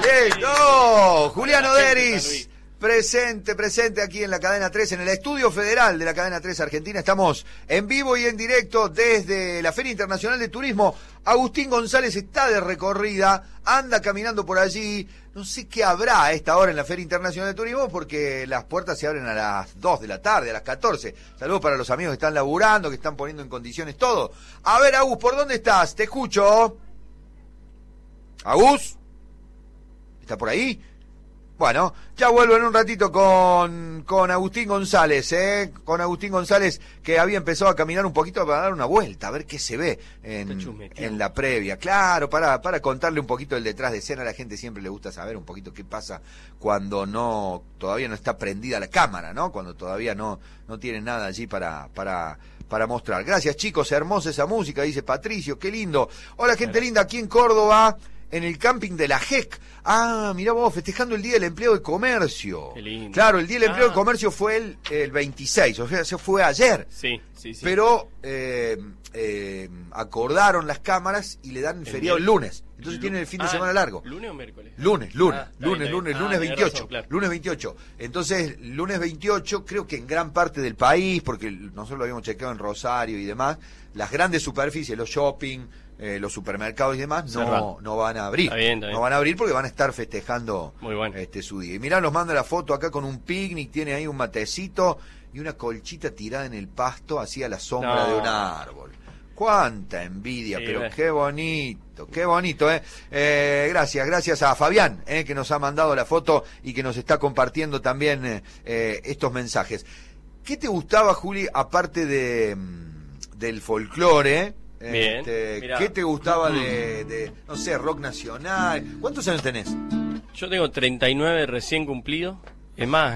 No, Julián Oderis. Presente aquí en la Cadena 3, en el Estudio Federal de la Cadena 3 Argentina. Estamos en vivo y en directo desde la Feria Internacional de Turismo. Agustín González está de recorrida, anda caminando por allí. No sé qué habrá a esta hora en la Feria Internacional de Turismo, porque las puertas se abren a las 2 de la tarde, a las 14. Saludos para los amigos que están laburando, que están poniendo en condiciones todo. A ver, Agus, ¿por dónde estás? Te escucho. ¿Agus? ¿Está por ahí? Bueno, ya vuelvo en un ratito con Agustín González, con Agustín González, que había empezado a caminar un poquito para dar una vuelta, a ver qué se ve en la previa. Claro, para contarle un poquito el detrás de escena. A la gente siempre le gusta saber un poquito qué pasa cuando todavía no está prendida la cámara, ¿no? Cuando todavía no tiene nada allí para mostrar. Gracias, chicos, hermosa esa música, dice Patricio, qué lindo. Hola, gente linda, aquí en Córdoba, en el camping de la GEC. Ah, mirá vos, festejando el Día del Empleo de Comercio. Qué lindo. Claro, el Día del Empleo de Comercio fue el 26, o sea, se fue ayer. Sí. Pero acordaron las cámaras y le dan feriado el lunes. Entonces tienen el fin de semana largo. ¿Lunes o miércoles? Lunes 28. Razón, claro. Lunes 28. Entonces, lunes 28, creo que en gran parte del país, porque nosotros lo habíamos chequeado en Rosario y demás, las grandes superficies, los shopping, los supermercados y demás, no van a abrir. Está bien. No van a abrir porque van a estar festejando muy bueno. Su día. Y mirá, nos manda la foto acá con un picnic, tiene ahí un matecito y una colchita tirada en el pasto, así a la sombra de un árbol. Cuánta envidia, sí, pero qué bonito, gracias a Fabián, que nos ha mandado la foto y que nos está compartiendo también estos mensajes. ¿Qué te gustaba, Juli, aparte del folclore? Bien, ¿Qué te gustaba de, no sé, rock nacional? ¿Cuántos años tenés? Yo tengo 39 recién cumplido. Es más,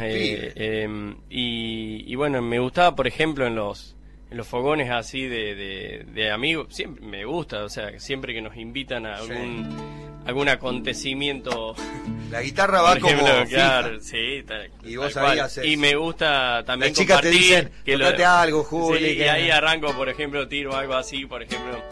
y bueno, me gustaba, por ejemplo, en los fogones así de amigos, siempre me gusta, o sea, siempre que nos invitan a algún acontecimiento. La guitarra va como claro, sí, y vos ahí haces. Y me gusta también las chicas compartir. Te dicen, tocate algo, Juli. Sí, y ahí arranco, por ejemplo, tiro algo así, por ejemplo.